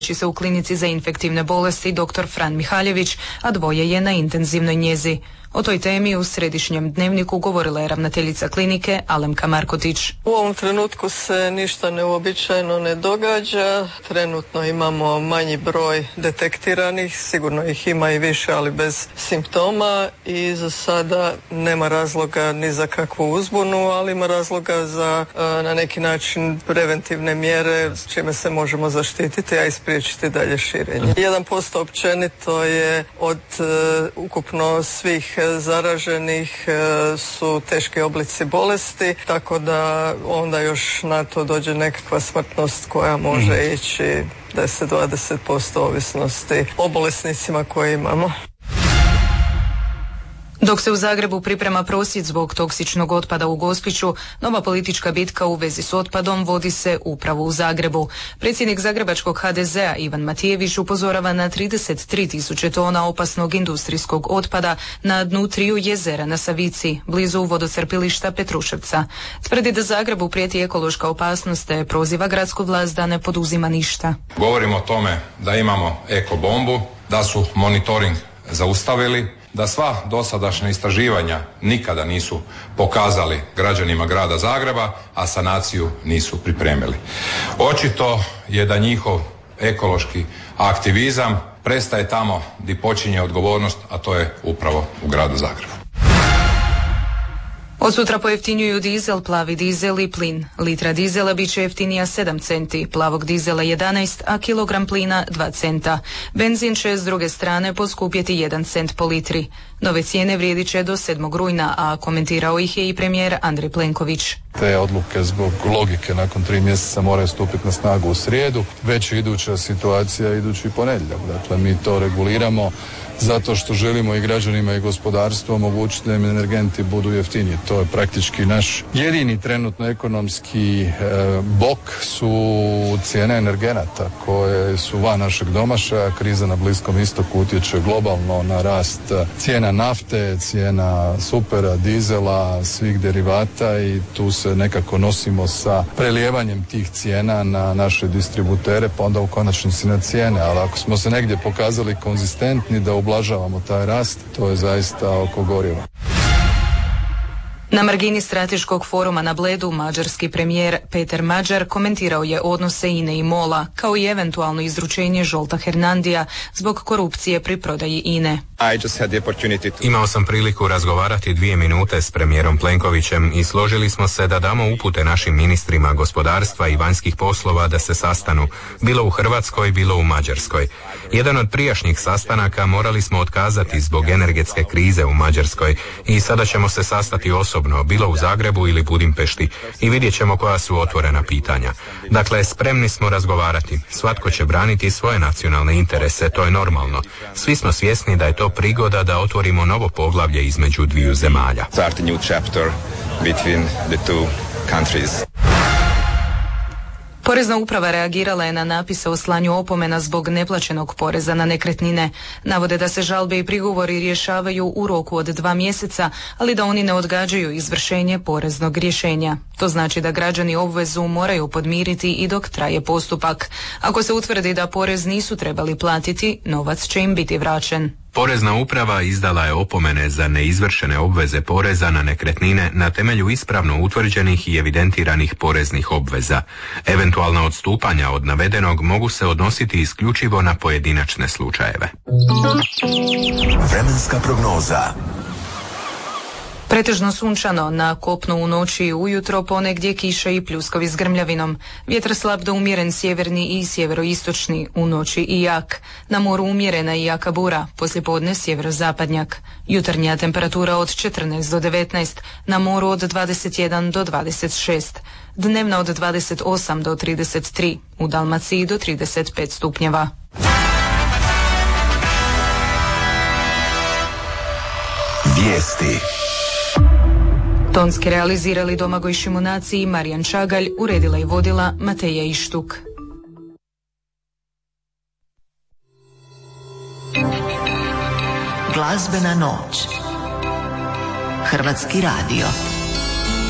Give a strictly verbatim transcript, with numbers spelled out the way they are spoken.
se u klinici za infektivne bolesti dr. Fran Mihaljević, a dvoje je na intenzivnoj njezi. O toj temi u Središnjem dnevniku govorila je ravnateljica klinike Alemka Markotić. U ovom trenutku se ništa neuobičajeno ne događa. Trenutno imamo manji broj detektiranih, sigurno ih ima i više, ali bez simptoma i za sada nema razloga ni za kakvu uzbunu, ali ima razloga za na neki način preventivne mjere s čime se možemo zaštititi, a i spriječiti dalje širenje. jedan posto općenito je od uh, ukupno svih zaraženih su teški oblici bolesti, tako da onda još na to dođe nekakva smrtnost koja može mm. ići deset do dvadeset posto ovisnosti o bolesnicima koje imamo. Dok se u Zagrebu priprema prosvjed zbog toksičnog otpada u Gospiću, nova politička bitka u vezi s otpadom vodi se upravo u Zagrebu. Predsjednik zagrebačkog ha de zea Ivan Matijević upozorava na trideset tri tisuće tona opasnog industrijskog otpada na dnu triju jezera na Savici, blizu vodocrpilišta Petruševca. Tvrdi da Zagrebu prijeti ekološka opasnost te proziva gradsku vlast da ne poduzima ništa. Govorimo o tome da imamo eko bombu, da su monitoring zaustavili, da sva dosadašnja istraživanja nikada nisu pokazali građanima grada Zagreba, a sanaciju nisu pripremili. Očito je da njihov ekološki aktivizam prestaje tamo gdje počinje odgovornost, a to je upravo u gradu Zagrebu. Od sutra pojeftinjuju dizel, plavi dizel i plin. Litra dizela bit će jeftinija sedam centi, plavog dizela jedanaest, a kilogram plina dva centa. Benzin će s druge strane poskupjeti jedan cent po litri. Nove cijene vrijedit će do sedmog rujna, a komentirao ih je i premijer Andrej Plenković. Te odluke zbog logike nakon tri mjeseca moraju stupiti na snagu u srijedu. Već je iduća situacija idući ponedjeljak. Dakle, mi to reguliramo zato što želimo i građanima i gospodarstvu omogućiti da im energenti budu jeftiniji. To je praktički naš jedini trenutno ekonomski e, bok su cijene energenata koje su van našeg domašaja. Kriza na Bliskom istoku utječe globalno na rast cijena nafte, cijena supera, dizela, svih derivata i tu se nekako nosimo sa prelijevanjem tih cijena na naše distributere, pa onda u konačnici na cijene. Ali ako smo se negdje pokazali konzistentni da ublažavamo taj rast, to je zaista oko goriva. Na margini strateškog foruma na Bledu mađarski premijer Peter Mađar komentirao je odnose I N E i MOL-a, kao i eventualno izručenje Zsolta Hernandija zbog korupcije pri prodaji I N E. Imao sam priliku razgovarati dvije minute s premijerom Plenkovićem i složili smo se da damo upute našim ministrima gospodarstva i vanjskih poslova da se sastanu, bilo u Hrvatskoj, bilo u Mađarskoj. Jedan od prijašnjih sastanaka morali smo otkazati zbog energetske krize u Mađarskoj i sada ćemo se sastati osobno, bilo u Zagrebu ili Budimpešti, i vidjet ćemo koja su otvorena pitanja. Dakle, spremni smo razgovarati. Svatko će braniti svoje nacionalne interese, to je normalno. Svi smo svjesni da je to prigoda da otvorimo novo poglavlje između dviju zemalja. Start a new chapter between the two countries. Porezna uprava reagirala je na napise o slanju opomena zbog neplaćenog poreza na nekretnine. Navode da se žalbe i prigovori rješavaju u roku od dva mjeseca, ali da oni ne odgađaju izvršenje poreznog rješenja. To znači da građani obvezu moraju podmiriti i dok traje postupak. Ako se utvrdi da porez nisu trebali platiti, novac će im biti vraćen. Porezna uprava izdala je opomene za neizvršene obveze poreza na nekretnine na temelju ispravno utvrđenih i evidentiranih poreznih obveza. Eventualna odstupanja od navedenog mogu se odnositi isključivo na pojedinačne slučajeve. Vremenska prognoza. Pretežno sunčano, na kopnu u noći i ujutro ponegdje kiša i pljuskovi s grmljavinom. Vjetar slab do umjeren sjeverni i sjeveroistočni, u noći i jak. Na moru umjerena i jaka bura, poslijepodne sjeverozapadnjak. Jutarnja temperatura od četrnaest do devetnaest, na moru od dvadeset jedan do dvadeset šest. Dnevna od dvadeset osam do trideset tri, u Dalmaciji do trideset pet stupnjeva. Vijesti. Tonski realizirali Domagoj Šimunaci i Marijan Čagalj, uredila i vodila Mateja Ištuk. Glazbena noć. Hrvatski radio.